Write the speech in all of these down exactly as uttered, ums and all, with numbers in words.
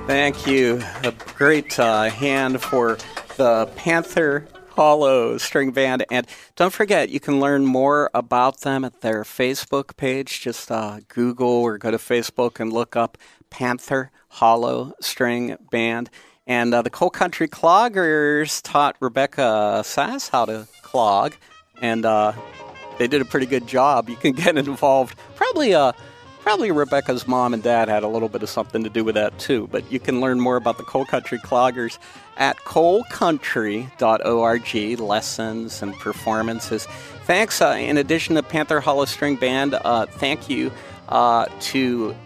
Thank you. A great uh, hand for the Panther Hollow String Band. And don't forget, you can learn more about them at their Facebook page. Just uh, Google or go to Facebook and look up Panther Hollow String Band. And uh, the Coal Country Cloggers taught Rebecca Sass how to clog. And uh, they did a pretty good job. You can get involved. Probably uh, probably Rebecca's mom and dad had a little bit of something to do with that too. But you can learn more about the Coal Country Cloggers at coal country dot org, lessons and performances. Thanks, uh, in addition to Panther Hollow String Band, uh, thank you uh, to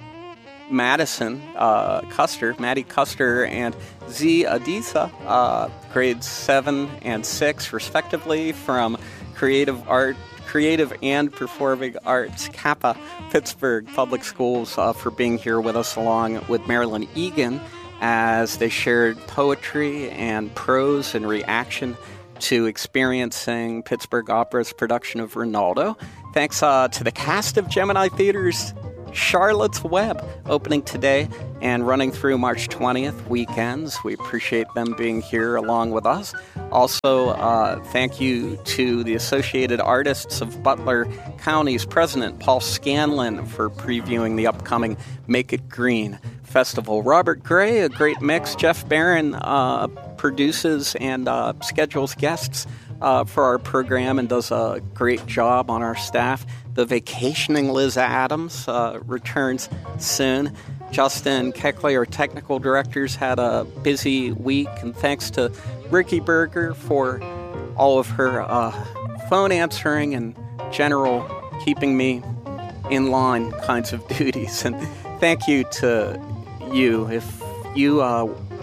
Madison uh, Custer, Maddie Custer, and Z Adisa, uh, grades seven and six, respectively, from Creative Art, Creative and Performing Arts, Kappa, Pittsburgh Public Schools, uh, for being here with us, along with Marilyn Egan, as they shared poetry and prose in reaction to experiencing Pittsburgh Opera's production of Rinaldo. Thanks uh, to the cast of Gemini Theater's Charlotte's Web, opening today and running through March twentieth, weekends. We appreciate them being here along with us. Also, uh, thank you to the Associated Artists of Butler County's president, Paul Scanlon, for previewing the upcoming Make It Green Festival. Robert Gray, a great mix. Jeff Barron uh, produces and uh, schedules guests uh, for our program and does a great job on our staff. The vacationing Liz Adams uh, returns soon. Justin Keckley, our technical directors, had a busy week, and thanks to Ricky Berger for all of her uh, phone answering and general keeping me in line kinds of duties. And thank you to you. If you uh,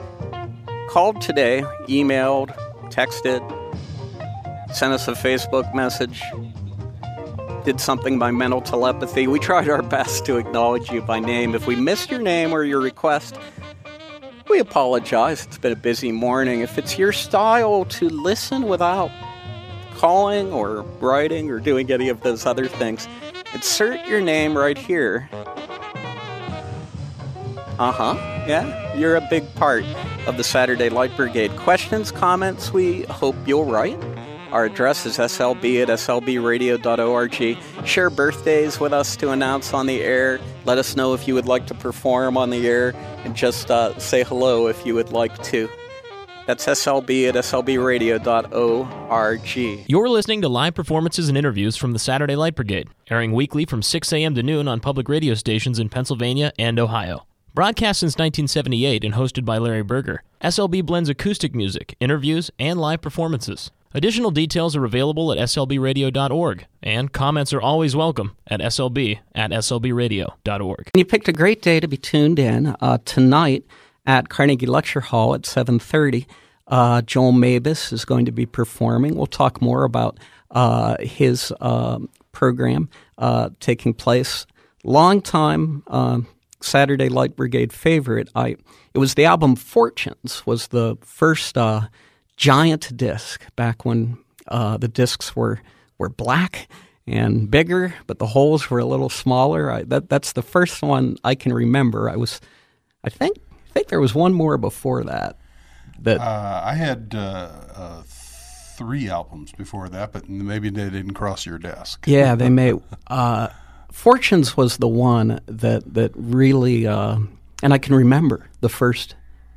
called today, emailed, texted, sent us a Facebook message, did something by mental telepathy, we tried our best to acknowledge you by name. If we missed your name or your request, we apologize. It's been a busy morning. If it's your style to listen without calling or writing or doing any of those other things, insert your name right here. Uh-huh. Yeah, you're a big part of the Saturday Light Brigade. Questions, comments, we hope you'll write. Our address is S L B at S L B radio dot org. Share birthdays with us to announce on the air. Let us know if you would like to perform on the air, and just uh, say hello if you would like to. That's S L B at S L B radio dot org. You're listening to live performances and interviews from the Saturday Light Brigade, airing weekly from six a.m. to noon on public radio stations in Pennsylvania and Ohio. Broadcast since nineteen seventy-eight and hosted by Larry Berger, S L B blends acoustic music, interviews, and live performances. Additional details are available at S L B radio dot org, and comments are always welcome at S L B at S L B radio dot org. You picked a great day to be tuned in. Uh, tonight at Carnegie Lecture Hall at seven thirty, uh, Joel Mabus is going to be performing. We'll talk more about uh, his uh, program uh, taking place. Long time uh, Saturday Light Brigade favorite. I It was the album Fortunes, was the first Uh, giant disc back when uh, the discs were were black and bigger, but the holes were a little smaller. I, that that's the first one I can remember. I was, I think, I think there was one more before that. That uh, I had uh, uh, three albums before that, but maybe they didn't cross your desk. Yeah, they may. Uh, Fortunes was the one that that really, uh, and I can remember the first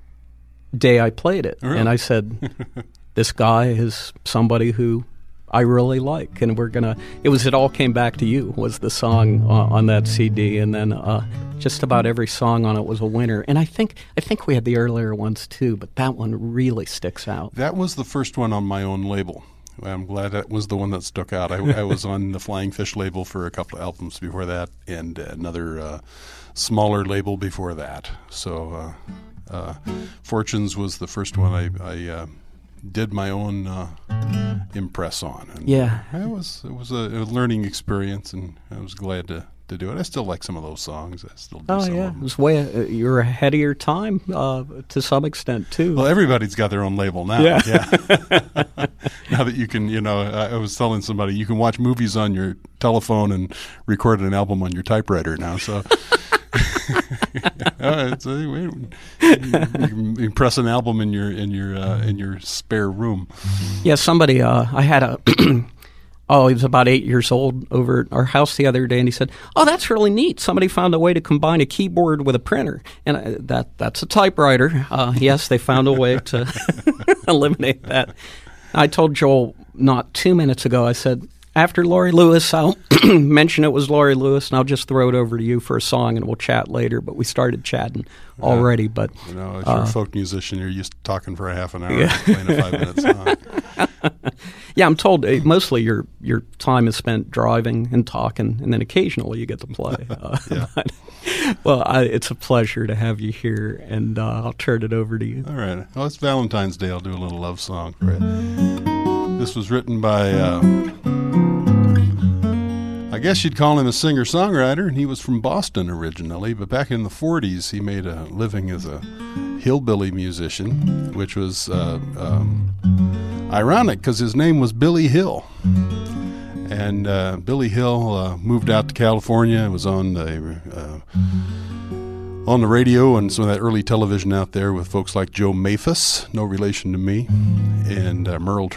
day I played it, really? And I said, this guy is somebody who I really like, and we're gonna, it was It All Came Back to You was the song uh, on that C D, and then uh, just about every song on it was a winner, and I think I think we had the earlier ones too, but that one really sticks out. That was the first one on my own label. I'm glad that was the one that stuck out. I, I was on the Flying Fish label for a couple of albums before that, and another uh, smaller label before that, so uh, Uh, Fortunes was the first one I, I uh, did my own uh, impress on. And yeah. It was it was a, a learning experience, and I was glad to, to do it. I still like some of those songs. I still do oh, some yeah. of them. It was way, uh, you were ahead of your time uh, to some extent, too. Well, everybody's got their own label now. Yeah. yeah. Now that you can, you know, I, I was telling somebody, you can watch movies on your telephone and record an album on your typewriter now, so... uh, it's, uh, you, can, you can press an album in your in your uh, in your spare room. Yeah, somebody. Uh, I had a. Oh, he was about eight years old over at our house the other day, and he said, "Oh, that's really neat. Somebody found a way to combine a keyboard with a printer, and I, that that's a typewriter." Uh, yes, they found a way to eliminate that. I told Joel not two minutes ago, I said, after Laurie Lewis, I'll mention it was Laurie Lewis, and I'll just throw it over to you for a song, and we'll chat later. But we started chatting already. Yeah. But you know, as uh, you're a folk musician, you're used to talking for a half an hour, yeah. playing a five-minute song. Yeah, I'm told uh, mostly your your time is spent driving and talking, and then occasionally you get to play. Uh, yeah. but, well, I, it's a pleasure to have you here, and uh, I'll turn it over to you. All right. Well, it's Valentine's Day. I'll do a little love song for it. This was written by, uh, I guess you'd call him a singer-songwriter, and he was from Boston originally, but back in the forties he made a living as a hillbilly musician, which was uh, um, ironic because his name was Billy Hill. And uh, Billy Hill uh, moved out to California, was on the uh, on the radio and some of that early television out there with folks like Joe Maphis, no relation to me, and uh, Merle